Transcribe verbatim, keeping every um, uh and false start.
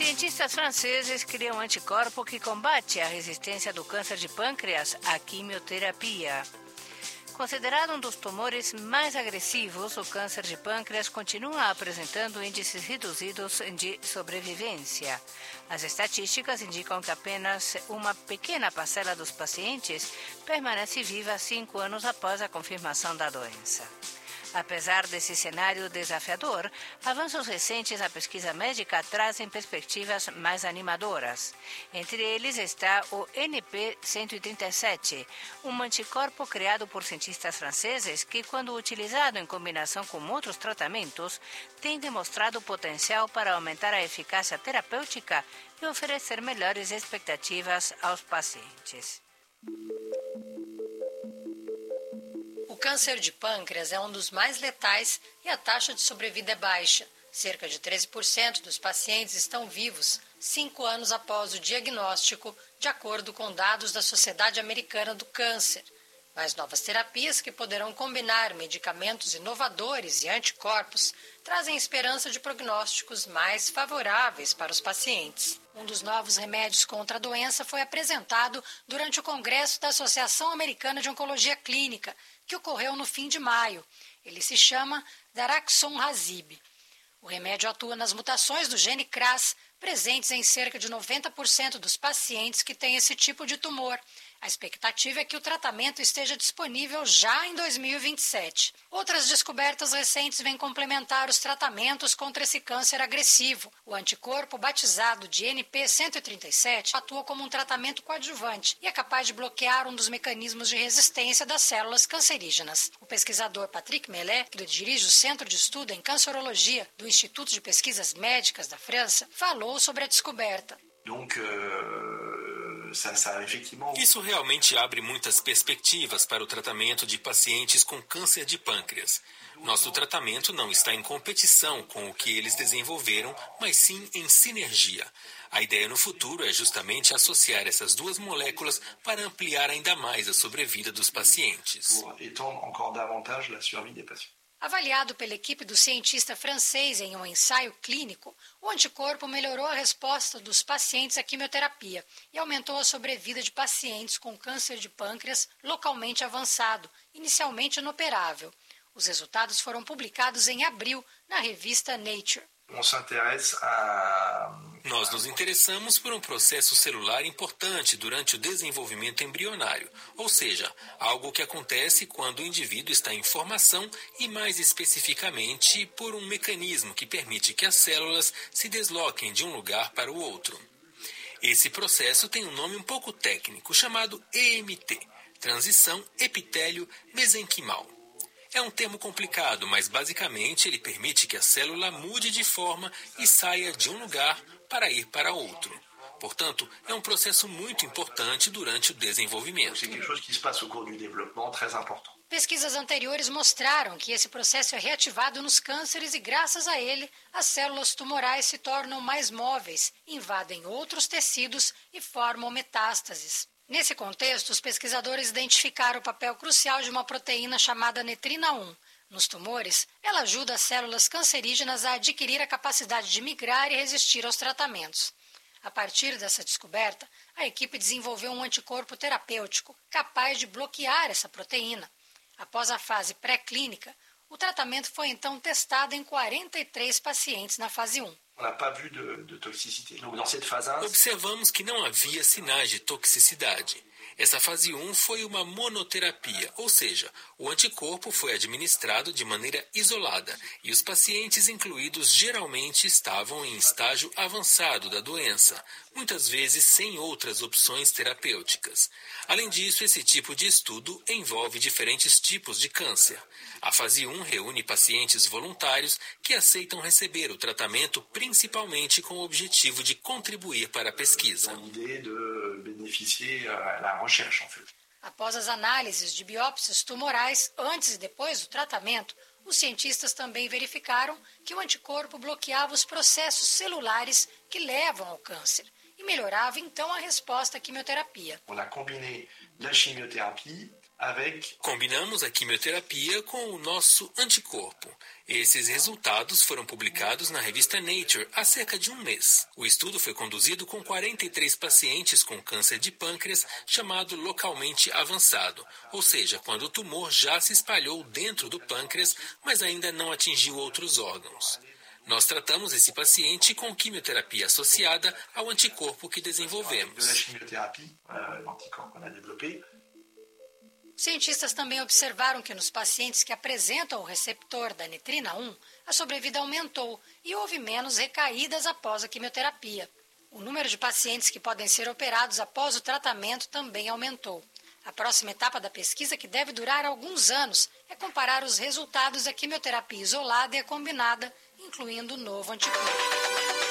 Cientistas franceses criam um anticorpo que combate a resistência do câncer de pâncreas à quimioterapia. Considerado um dos tumores mais agressivos, o câncer de pâncreas continua apresentando índices reduzidos de sobrevivência. As estatísticas indicam que apenas uma pequena parcela dos pacientes permanece viva cinco anos após a confirmação da doença. Apesar desse cenário desafiador, avanços recentes na pesquisa médica trazem perspectivas mais animadoras. Entre eles está o N P cento e trinta e sete, um anticorpo criado por cientistas franceses que, quando utilizado em combinação com outros tratamentos, tem demonstrado potencial para aumentar a eficácia terapêutica e oferecer melhores expectativas aos pacientes. O câncer de pâncreas é um dos mais letais e a taxa de sobrevida é baixa. Cerca de treze por cento dos pacientes estão vivos cinco anos após o diagnóstico, de acordo com dados da Sociedade Americana do Câncer. Mas novas terapias que poderão combinar medicamentos inovadores e anticorpos trazem esperança de prognósticos mais favoráveis para os pacientes. Um dos novos remédios contra a doença foi apresentado durante o Congresso da Associação Americana de Oncologia Clínica, que ocorreu no fim de maio. Ele se chama Daraxonrasib. O remédio atua nas mutações do gene C R A S, presentes em cerca de noventa por cento dos pacientes que têm esse tipo de tumor. A expectativa é que o tratamento esteja disponível já em dois mil e vinte e sete. Outras descobertas recentes vêm complementar os tratamentos contra esse câncer agressivo. O anticorpo, batizado de N P cento e trinta e sete, atua como um tratamento coadjuvante e é capaz de bloquear um dos mecanismos de resistência das células cancerígenas. O pesquisador Patrick Mellet, que dirige o Centro de Estudo em Cancerologia do Instituto de Pesquisas Médicas da França, falou sobre a descoberta. Donc, euh... Isso realmente abre muitas perspectivas para o tratamento de pacientes com câncer de pâncreas. Nosso tratamento não está em competição com o que eles desenvolveram, mas sim em sinergia. A ideia no futuro é justamente associar essas duas moléculas para ampliar ainda mais a sobrevida dos pacientes. Avaliado pela equipe do cientista francês em um ensaio clínico, o anticorpo melhorou a resposta dos pacientes à quimioterapia e aumentou a sobrevida de pacientes com câncer de pâncreas localmente avançado, inicialmente inoperável. Os resultados foram publicados em abril na revista Nature. Nós nos interessamos por um processo celular importante durante o desenvolvimento embrionário, ou seja, algo que acontece quando o indivíduo está em formação e, mais especificamente, por um mecanismo que permite que as células se desloquem de um lugar para o outro. Esse processo tem um nome um pouco técnico, chamado E M T, transição epitélio-mesenquimal. É um termo complicado, mas basicamente ele permite que a célula mude de forma e saia de um lugar para ir para outro. Portanto, é um processo muito importante durante o desenvolvimento. Pesquisas anteriores mostraram que esse processo é reativado nos cânceres e, graças a ele, as células tumorais se tornam mais móveis, invadem outros tecidos e formam metástases. Nesse contexto, os pesquisadores identificaram o papel crucial de uma proteína chamada netrina um. Nos tumores, ela ajuda as células cancerígenas a adquirir a capacidade de migrar e resistir aos tratamentos. A partir dessa descoberta, a equipe desenvolveu um anticorpo terapêutico capaz de bloquear essa proteína. Após a fase pré-clínica, o tratamento foi então testado em quarenta e três pacientes na fase um. Observamos que não havia sinais de toxicidade. Essa fase um foi uma monoterapia, ou seja, o anticorpo foi administrado de maneira isolada e os pacientes incluídos geralmente estavam em estágio avançado da doença, muitas vezes sem outras opções terapêuticas. Além disso, esse tipo de estudo envolve diferentes tipos de câncer. A fase um reúne pacientes voluntários que aceitam receber o tratamento principalmente com o objetivo de contribuir para a pesquisa. Após as análises de biópsias tumorais antes e depois do tratamento, os cientistas também verificaram que o anticorpo bloqueava os processos celulares que levam ao câncer e melhorava então a resposta à quimioterapia. On a combiné la chimiothérapie Combinamos a quimioterapia com o nosso anticorpo. Esses resultados foram publicados na revista Nature há cerca de um mês. O estudo foi conduzido com quarenta e três pacientes com câncer de pâncreas chamado localmente avançado, ou seja, quando o tumor já se espalhou dentro do pâncreas, mas ainda não atingiu outros órgãos. Nós tratamos esse paciente com quimioterapia associada ao anticorpo que desenvolvemos. Cientistas também observaram que nos pacientes que apresentam o receptor da nitrina um, a sobrevida aumentou e houve menos recaídas após a quimioterapia. O número de pacientes que podem ser operados após o tratamento também aumentou. A próxima etapa da pesquisa, que deve durar alguns anos, é comparar os resultados da quimioterapia isolada e a combinada, incluindo o novo anticorpo.